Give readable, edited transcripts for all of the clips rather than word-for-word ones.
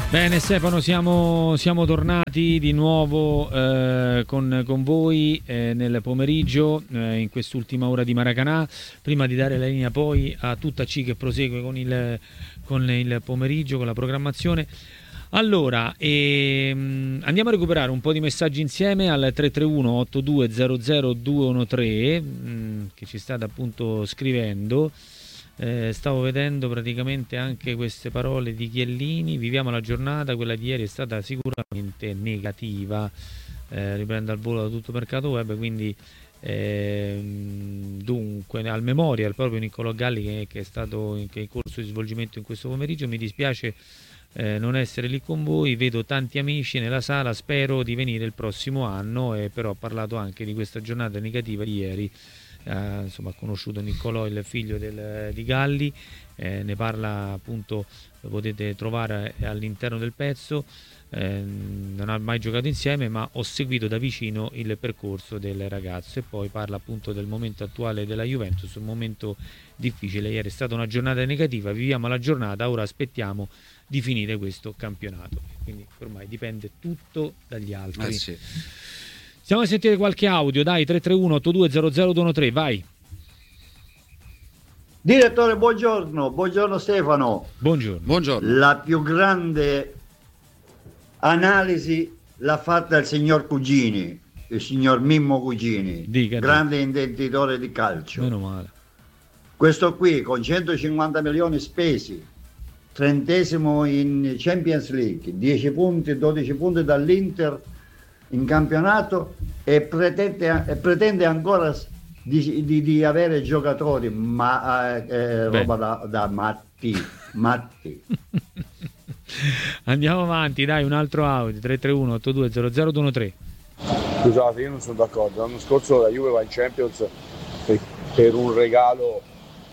Bene Stefano, siamo tornati di nuovo con voi nel pomeriggio, in quest'ultima ora di Maracanã. Prima di dare la linea poi a tutta C che prosegue con il pomeriggio, con la programmazione. Allora, andiamo a recuperare un po' di messaggi insieme al 331 8200 213 che ci state appunto scrivendo. Stavo vedendo praticamente anche queste parole di Chiellini. Viviamo la giornata, quella di ieri è stata sicuramente negativa. Riprende al volo da tutto mercato web, quindi dunque al memorial proprio Niccolò Galli che è in corso di svolgimento in questo pomeriggio. Mi dispiace non essere lì con voi, vedo tanti amici nella sala, spero di venire il prossimo anno, e però ho parlato anche di questa giornata negativa di ieri. Insomma, ha conosciuto Niccolò, il figlio di Galli, ne parla appunto, lo potete trovare all'interno del pezzo. Non ha mai giocato insieme, ma ho seguito da vicino il percorso del ragazzo, e poi parla appunto del momento attuale della Juventus, un momento difficile. Ieri è stata una giornata negativa, viviamo la giornata, ora aspettiamo di finire questo campionato, quindi ormai dipende tutto dagli altri. Sì. Stiamo a sentire qualche audio, dai, 331 8200 213, vai. Direttore, buongiorno Stefano. Buongiorno. La più grande analisi l'ha fatta il signor Cugini, il signor Mimmo Cugini, grande intenditore di calcio. Meno male. Questo qui con 150 milioni spesi, 30° in Champions League, 10 punti, 12 punti dall'Inter in campionato, e pretende ancora di avere giocatori, ma roba da matti. Andiamo avanti, dai, un altro audio, 331 8200 213. Scusate, io non sono d'accordo. L'anno scorso la Juve va in Champions per un regalo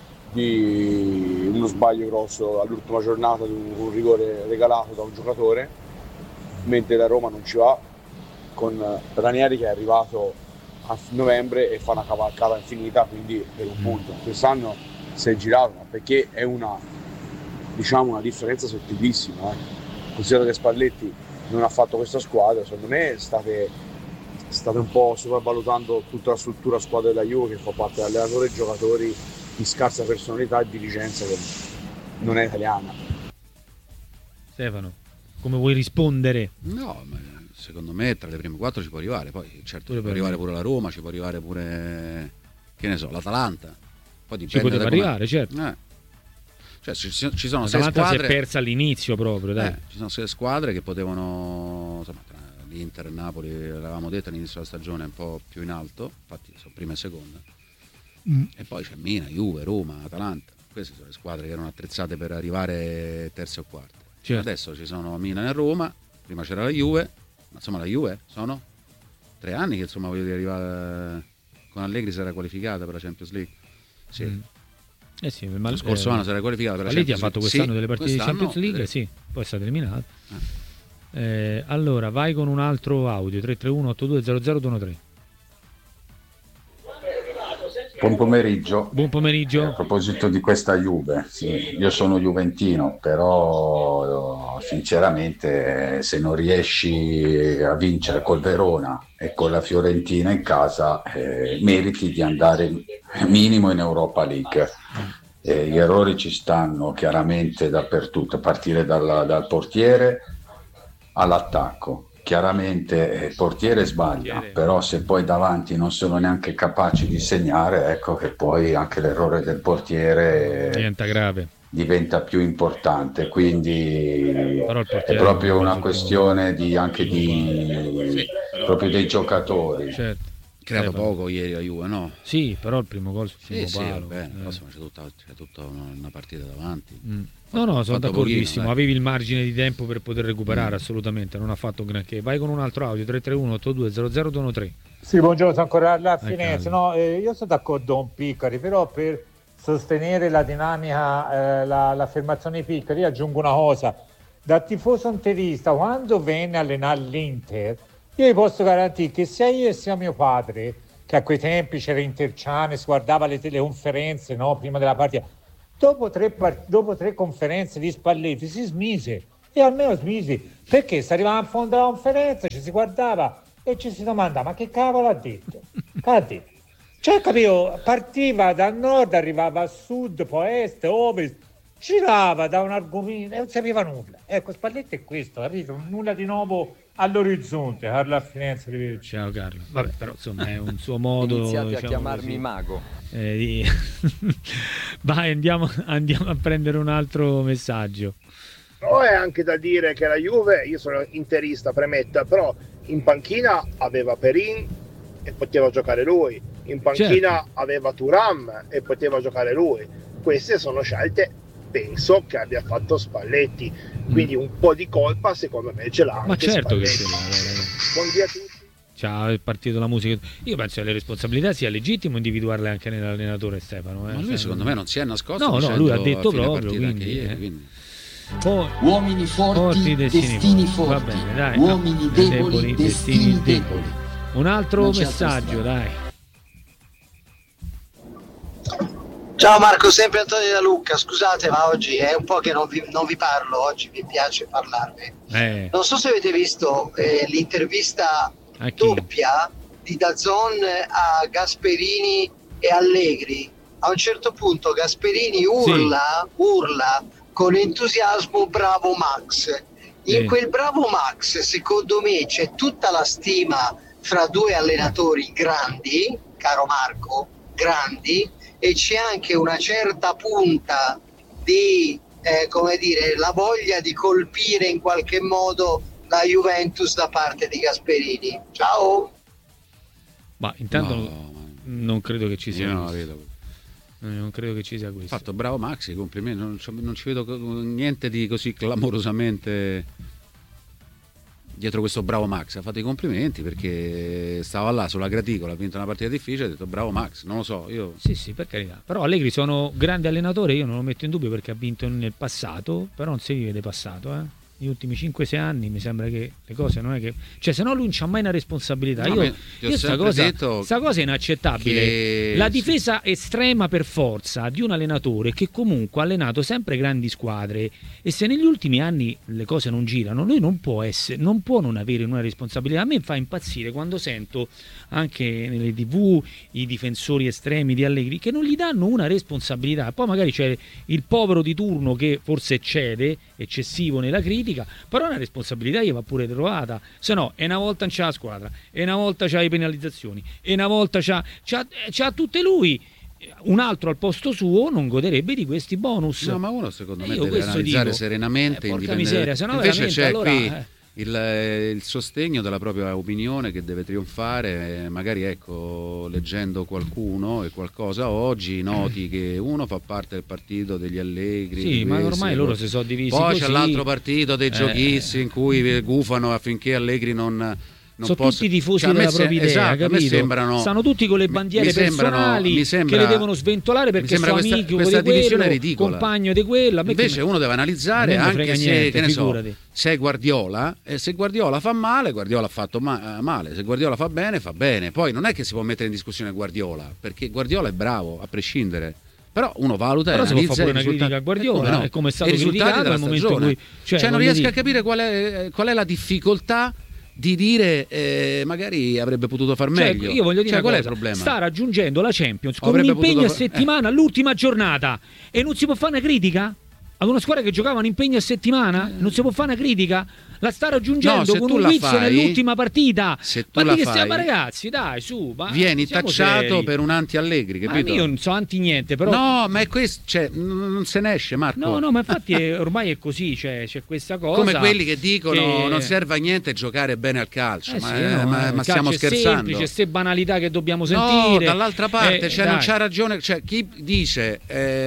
di uno sbaglio grosso all'ultima giornata, di un rigore regalato da un giocatore, mentre la Roma non ci va, con Ranieri che è arrivato a novembre e fa una cavalcata infinita, quindi per un punto. Quest'anno si è girato, ma perché è una differenza sottilissima. Considerato che Spalletti non ha fatto questa squadra, secondo me state un po' sopravvalutando tutta la struttura squadra della Juve, che fa parte dell'allenatore e giocatori di scarsa personalità e dirigenza che non è italiana. Stefano, come vuoi rispondere? No, ma secondo me tra le prime 4 ci può arrivare, poi certo ci può arrivare pure la Roma, ci può arrivare pure, che ne so, l'Atalanta. Poi dipende, ci poteva arrivare, certo. Cioè ci sono 6 L'Atalanta squadre. si è persa all'inizio proprio, dai. Ci sono 6 squadre che potevano, insomma, tra l'Inter e Napoli, l'avevamo detto all'inizio della stagione, un po' più in alto, infatti sono prima e seconda. E poi c'è Milan, Juve, Roma, Atalanta. Queste sono le squadre che erano attrezzate per arrivare terze o quarte. Certo. Adesso ci sono Milan e Roma, prima c'era la Juve, ma insomma la Juve sono 3 anni che, insomma, voglio dire, arrivare con Allegri si era qualificata per la Champions League. Sì. Sì, ma lo scorso anno si era qualificata per la Champions League. ha fatto quest'anno delle partite di Champions League, sì, poi è stato eliminato. Allora, vai con un altro audio, 331 8200 213. Buon pomeriggio. Buon pomeriggio. A proposito di questa Juve, sì, io sono juventino, però sinceramente se non riesci a vincere col Verona e con la Fiorentina in casa, meriti di andare minimo in Europa League. Gli errori ci stanno chiaramente dappertutto, a partire dal portiere all'attacco. Chiaramente il portiere sbaglia, però se poi davanti non sono neanche capaci di segnare, ecco che poi anche l'errore del portiere diventa grave, diventa più importante, quindi è proprio una questione proprio dei giocatori. Certo. Creato poco ieri la Juve, no? Sì, però il primo gol sul primo palo. Vabbè, insomma, c'è tutta una partita davanti. No, sono d'accordissimo. Avevi il margine di tempo per poter recuperare, assolutamente. Non ha fatto granché. Vai con un altro audio, 331 8200 213. Sì, buongiorno, sono ancora a Firenze. No, io sono d'accordo con Piccari, però per sostenere la dinamica, l'affermazione di Piccari, io aggiungo una cosa. Da tifoso interista, quando venne a allenare l'Inter, io vi posso garantire che sia io e sia mio padre, che a quei tempi c'era Interciane, si guardava le teleconferenze, no, prima della partita, dopo tre conferenze di Spalletti si smise e almeno smisi, perché si arrivava in fondo alla conferenza, ci si guardava e ci si domandava: ma che cavolo ha detto? Che ha detto? Cioè, capito, partiva dal nord, arrivava a sud, poi est, ovest, girava da un argomento e non sapeva nulla. Ecco, Spalletti è questo, capito? Nulla di nuovo all'orizzonte. Carlo a Firenze, arrivederci. Ciao Carlo. Vabbè, però insomma è un suo modo. Iniziate diciamo a chiamarmi così, mago. Vai, andiamo a prendere un altro messaggio. Però è anche da dire che la Juve, io sono interista, premetta, però in panchina aveva Perin e poteva giocare lui, in panchina aveva Thuram e poteva giocare lui. Queste sono scelte, penso, che abbia fatto Spalletti, quindi un po' di colpa secondo me ce l'ha. Ma anche certo Spalletti. che ce l'ha. Buongiorno a tutti. Ciao, è partito la musica. Io penso che le responsabilità sia legittimo individuarle anche nell'allenatore Stefano. Ma lui secondo me non si è nascosto. No, lui ha detto proprio, quindi. Uomini forti, destini forti. Va bene, dai. Uomini deboli, destini deboli. Un altro messaggio, dai. Ciao Marco, sempre Antonio da Lucca. Scusate, ma oggi è un po' che non vi parlo, oggi mi piace parlarvi. Non so se avete visto l'intervista doppia di DAZN a Gasperini e Allegri. A un certo punto Gasperini urla con entusiasmo "bravo Max". In quel "bravo Max", secondo me, c'è tutta la stima fra due allenatori grandi, caro Marco, grandi, e c'è anche una certa punta di la voglia di colpire in qualche modo la Juventus da parte di Gasperini. Ciao. Ma intanto non credo che ci sia. Non credo che ci sia questo. Fatto, bravo Maxi, complimenti. Non ci vedo niente di così clamorosamente dietro questo bravo Max. Ha fatto i complimenti perché stava là sulla graticola, ha vinto una partita difficile, ha detto bravo Max. Non lo so, io. Sì, per carità. Però Allegri sono grande allenatore, io non lo metto in dubbio perché ha vinto nel passato, però non si vive del passato, Negli ultimi 5-6 anni mi sembra che le cose non è che, cioè, se no lui non c'ha mai una responsabilità. Io sta cosa è inaccettabile. La difesa estrema per forza di un allenatore che comunque ha allenato sempre grandi squadre, e se negli ultimi anni le cose non girano, lui non può non avere una responsabilità. A me fa impazzire quando sento anche nelle TV i difensori estremi di Allegri che non gli danno una responsabilità. Poi magari c'è il povero di turno che forse eccessivo nella critica, però una responsabilità gli va pure trovata, se no è una volta non c'è la squadra, e una volta c'ha le penalizzazioni, e una volta c'ha tutte lui. Un altro al posto suo non goderebbe di questi bonus. No, ma uno secondo me deve analizzare serenamente, miseria, se no invece c'è allora, qui il sostegno della propria opinione che deve trionfare. Magari leggendo qualcuno e qualcosa oggi noti che uno fa parte del partito degli Allegri, ma ormai loro si sono divisi poi così. C'è l'altro partito dei giochisti in cui gufano affinché Allegri non sono tutti i tifosi della propria idea, capito? Stanno tutti con le bandiere personali che le devono sventolare perché sono amico di quello, compagno di quello. Invece uno deve analizzare anche se è Guardiola, e se Guardiola fa male, Guardiola ha fatto male, se Guardiola fa bene, fa bene. Poi non è che si può mettere in discussione Guardiola, perché Guardiola è bravo a prescindere. Però uno valuta e analizza. Però si può fare una critica a Guardiola, è come è stato criticato nel momento in cui, cioè non riesco a capire qual è la difficoltà di dire magari avrebbe potuto far meglio. Io voglio dire qual è il problema? Sta raggiungendo la Champions con un impegno a settimana all'ultima giornata, e non si può fare una critica ad una squadra che giocava un impegno a settimana? Non si può fare una critica? La sta raggiungendo con un vizio nell'ultima partita. Ma ragazzi, dai, su, vieni tacciato per un anti-Allegri, capito? Ma io non so anti niente, però. No, ma è questo, cioè, non se ne esce, Marco. No, ma infatti ormai è così, cioè, c'è questa cosa. Come quelli che dicono non serve a niente giocare bene al calcio. Ma stiamo scherzando. Semplice, queste banalità che dobbiamo sentire. No, dall'altra parte, non c'ha ragione. Cioè, chi dice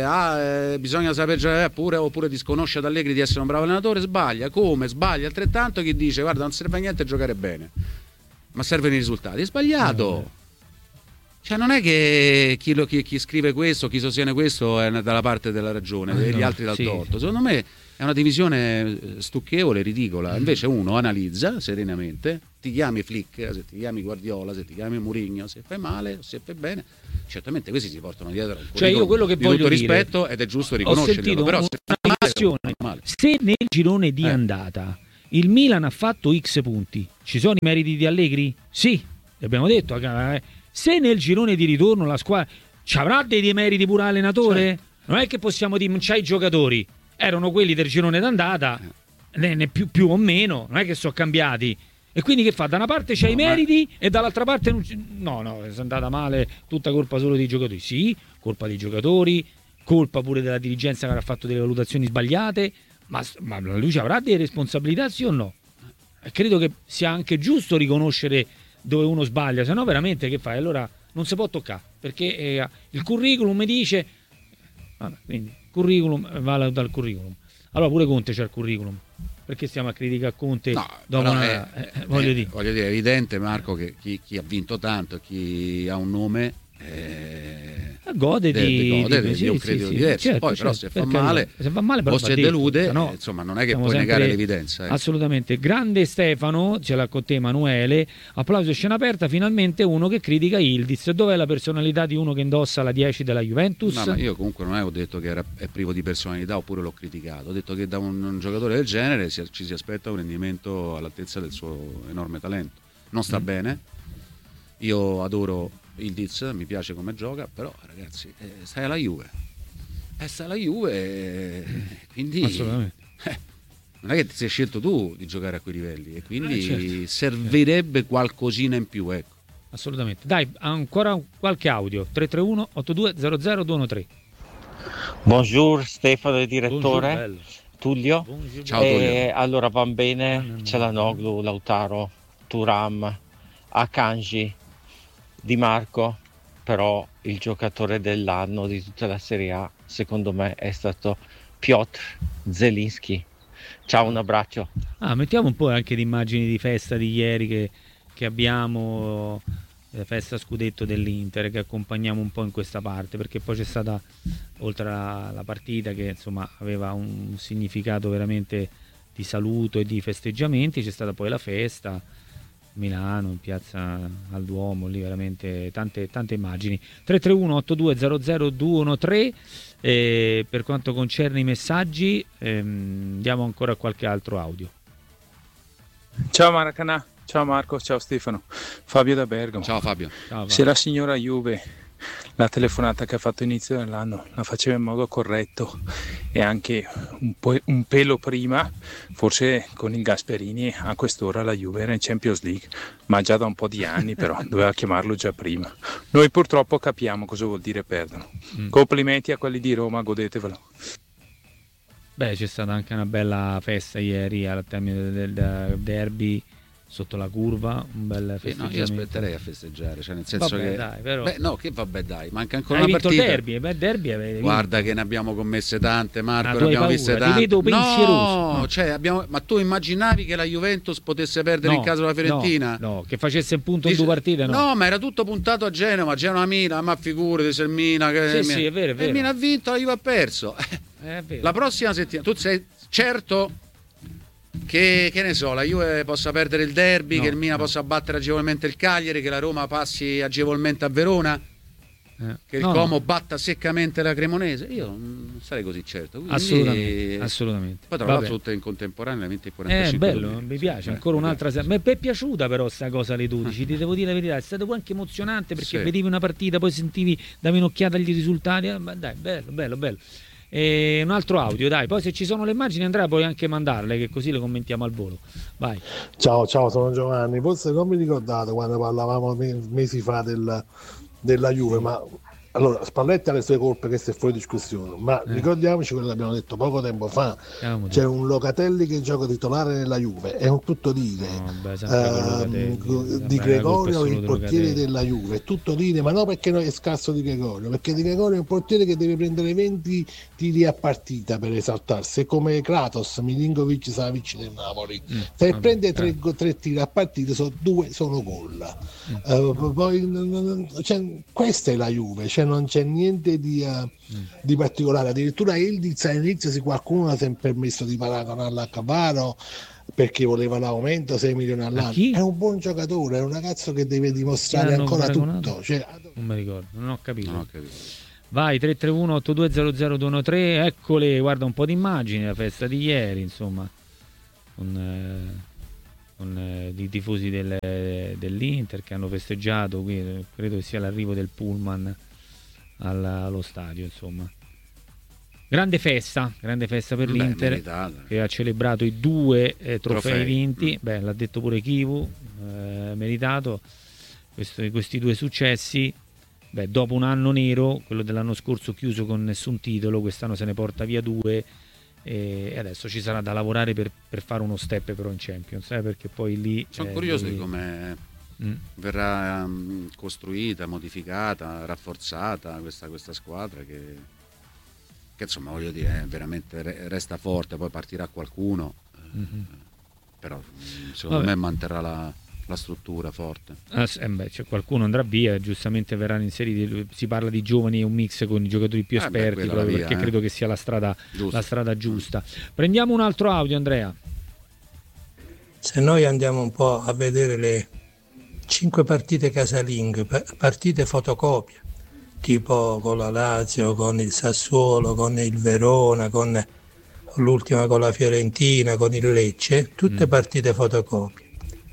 bisogna saper giocare oppure disconosce ad Allegri di essere un bravo allenatore, sbaglia. Come sbaglia altrettanto chi dice guarda non serve a niente giocare bene, ma servono i risultati. È sbagliato. Cioè non è che chi scrive questo, chi sostiene questo è dalla parte della ragione e gli altri dal torto. Secondo me è una divisione stucchevole, ridicola. Invece uno analizza serenamente, ti chiami Flick, se ti chiami Guardiola, se ti chiami Mourinho, se fai male o se fai bene, certamente questi si portano dietro un io quello che di voglio tutto dire, rispetto, ed è giusto riconoscerlo, però se nel girone di andata il Milan ha fatto X punti, ci sono i meriti di Allegri? Sì, abbiamo detto. Se nel girone di ritorno la squadra ci avrà dei meriti pure allenatore? Certo. Non è che possiamo dire non c'hai i giocatori, erano quelli del girone d'andata, ne più o meno, non è che sono cambiati. E quindi che fa? Da una parte c'hai i meriti e dall'altra parte no, è andata male, tutta colpa solo dei giocatori. Sì, colpa dei giocatori, colpa pure della dirigenza che ha fatto delle valutazioni sbagliate, ma lui ci avrà delle responsabilità, sì o no? E credo che sia anche giusto riconoscere dove uno sbaglia, se no veramente che fai? Allora non si può toccare, perché il curriculum mi dice, quindi curriculum va dal curriculum. Allora pure Conte c'è il curriculum, perché stiamo a criticare Conte? No, voglio dire, è evidente, Marco, che chi ha vinto tanto, chi ha un nome gode di un credito diverso. Certo, poi però se fa male o se delude, no, insomma non è che puoi negare l'evidenza. Assolutamente. Grande Stefano, ce l'ha con te Emanuele, applauso, scena aperta, finalmente uno che critica Yildiz. Dov'è la personalità di uno che indossa la 10 della Juventus? No, ma io comunque non avevo detto che è privo di personalità, oppure l'ho criticato. Ho detto che da un giocatore del genere ci si aspetta un rendimento all'altezza del suo enorme talento. Non sta bene, io adoro Yildiz, mi piace come gioca, però ragazzi, stai alla Juve, quindi assolutamente. Non è che ti sei scelto tu di giocare a quei livelli, e quindi servirebbe qualcosina in più, ecco. Assolutamente. Dai, ancora qualche audio. 331 8200 213. Buongiorno Stefano, il direttore. Bonjour, Tullio. Bonjour. Ciao Tullio. Allora va bene, Çalhanoğlu, Lautaro, Thuram, Akanji, Di Marco, però il giocatore dell'anno di tutta la Serie A secondo me è stato Piotr Zelinski. Ciao, un abbraccio. Mettiamo un po' anche di immagini di festa di ieri che abbiamo, festa scudetto dell'Inter, che accompagniamo un po' in questa parte, perché poi c'è stata, oltre alla partita che insomma aveva un significato veramente di saluto e di festeggiamenti, c'è stata poi la festa Milano, in piazza al Duomo, lì veramente tante immagini. 331 8200 213. Per quanto concerne i messaggi, diamo ancora qualche altro audio. Ciao Maracanã, ciao Marco, ciao Stefano, Fabio da Bergamo. Ciao Fabio. Se la signora Juve la telefonata che ha fatto inizio dell'anno la faceva in modo corretto e anche un pelo prima, forse con il Gasperini a quest'ora la Juve era in Champions League, ma già da un po' di anni, però doveva chiamarlo già prima. Noi purtroppo capiamo cosa vuol dire perdono. Complimenti a quelli di Roma, godetevelo. Beh, c'è stata anche una bella festa ieri al termine del derby sotto la curva, un bel festeggiamento. Io aspetterei a festeggiare, cioè nel senso vabbè, che dai, però... manca ancora una partita. Il derby guarda che ne abbiamo commesse tante, Marco, ne abbiamo viste tante. Ti vedo pensieroso. No, cioè ma tu immaginavi che la Juventus potesse perdere in casa della Fiorentina? No, che facesse un punto in due partite, no, ma era tutto puntato a Genoa-Milan, ma figurati se il Milan sì, è vero. Il Milan ha vinto, la Juve ha perso. È vero. La prossima settimana tu sei certo che ne so, la Juve possa perdere il derby, che il Milan possa battere agevolmente il Cagliari, che la Roma passi agevolmente a Verona, che il Como batta seccamente la Cremonese? Io non sarei così certo. Quindi... Assolutamente. Poi tra l'altro tutte in contemporanea, 45 bello, minuti. mi piace, ancora un'altra sera. Mi è piaciuta però sta cosa alle 12, ti devo dire la verità, è stato poi anche emozionante, perché vedevi una partita, poi sentivi, davi un'occhiata agli risultati, ma dai, bello. E un altro audio, dai, poi se ci sono le immagini Andrea puoi anche mandarle, che così le commentiamo al volo. Vai. Ciao, sono Giovanni. Forse non mi ricordate quando parlavamo mesi fa della Juve, ma allora Spalletti ha le sue colpe, questa è fuori discussione, ma ricordiamoci quello che abbiamo detto poco tempo fa, c'è un Locatelli che gioca titolare nella Juve, è un tutto dire, Di Gregorio il portiere della Juve, è tutto dire, ma no perché è scarso Di Gregorio, perché Di Gregorio è un portiere che deve prendere 20 tiri a partita per esaltarsi, è come Kratos, Milinkovic Savic del Napoli, se prende 3 tiri a partita, 2 sono gol. Poi questa è la Juve, non c'è niente di particolare, addirittura Ildiz all'inizio qualcuno si è permesso di paragonarla a Cavaro perché voleva l'aumento 6 milioni all'anno. È un buon giocatore, è un ragazzo che deve dimostrare ancora tutto, non mi ricordo, non ho capito. Vai 331-8200-213, eccole, guarda un po' di immagini, la festa di ieri, insomma, con i tifosi dell'Inter che hanno festeggiato, qui credo che sia l'arrivo del pullman allo stadio, insomma. Grande festa per l'Inter, meritata, che ha celebrato i 2 trofei vinti, l'ha detto pure Chivu, meritato questi 2 successi. Dopo un anno nero, quello dell'anno scorso chiuso con nessun titolo, quest'anno se ne porta via 2 e adesso ci sarà da lavorare per fare uno step però in Champions, perché poi lì sono curioso di come verrà costruita, modificata, rafforzata questa squadra che insomma, voglio dire, veramente resta forte, poi partirà qualcuno, però secondo me manterrà la struttura forte. Qualcuno andrà via, giustamente verranno inseriti, si parla di giovani e un mix con i giocatori più esperti, proprio perché credo che sia la strada giusta. Prendiamo un altro audio, Andrea. Se noi andiamo un po' a vedere le 5 partite casalinghe, partite fotocopia, tipo con la Lazio, con il Sassuolo, con il Verona, con l'ultima con la Fiorentina, con il Lecce, tutte partite fotocopia.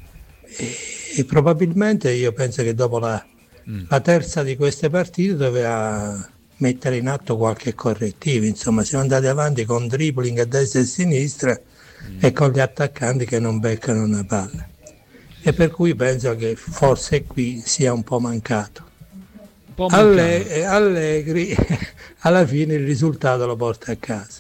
E probabilmente io penso che dopo la terza di queste partite doveva mettere in atto qualche correttivo, insomma siamo andati avanti con dribbling a destra e a sinistra e con gli attaccanti che non beccano una palla, e per cui penso che forse qui sia un po' mancato. Allegri alla fine il risultato lo porta a casa.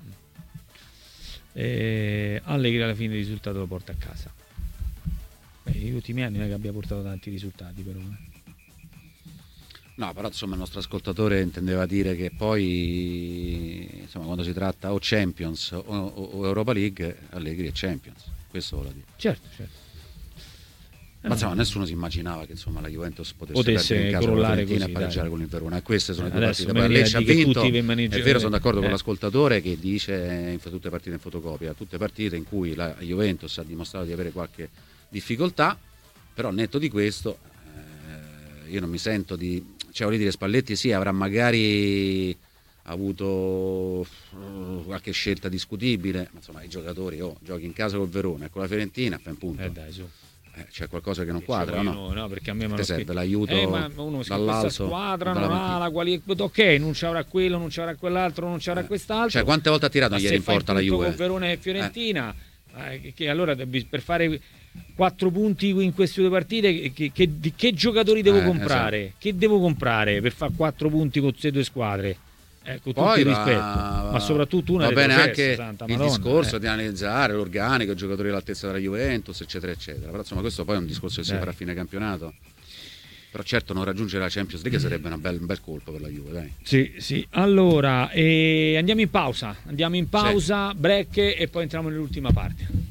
Allegri alla fine il risultato lo porta a casa. Negli ultimi anni non è che abbia portato tanti risultati, però. No, però insomma il nostro ascoltatore intendeva dire che poi insomma quando si tratta o Champions o Europa League, Allegri è Champions, questo vuole dire. Certo. Ma insomma nessuno si immaginava che insomma la Juventus potesse perdere in casa con la Fiorentina e pareggiare con il Verona, e queste sono le 2 partite. Poi Lecce ha vinto, è vero, sono d'accordo con l'ascoltatore che dice tutte partite in fotocopia, tutte partite in cui la Juventus ha dimostrato di avere qualche difficoltà, però al netto di questo io non mi sento di, voglio dire, Spalletti sì, avrà magari avuto qualche scelta discutibile, ma insomma i giocatori giochi in casa col Verona e con la Fiorentina, fai un punto. Dai, su. C'è qualcosa che non quadra, no? No, perché a me ti serve l'aiuto ma uno dall'alto, questa squadra non ha la qualità, ok, non ci avrà quello, non ci avrà quell'altro, non ci avrà quest'altro. Cioè quante volte ha tirato ieri in porta la Juve? Con Verona e Fiorentina, che allora per fare 4 punti in queste 2 partite che giocatori devo comprare? Esatto. Che devo comprare per fare 4 punti con queste 2 squadre? Con tutto il rispetto, ma soprattutto una va bene anche il discorso di analizzare l'organico, i giocatori all'altezza della Juventus, eccetera eccetera, però insomma questo poi è un discorso che si farà a fine campionato, però certo non raggiungere la Champions League sarebbe un bel colpo per la Juve, dai. Sì, allora andiamo in pausa, break, e poi entriamo nell'ultima parte.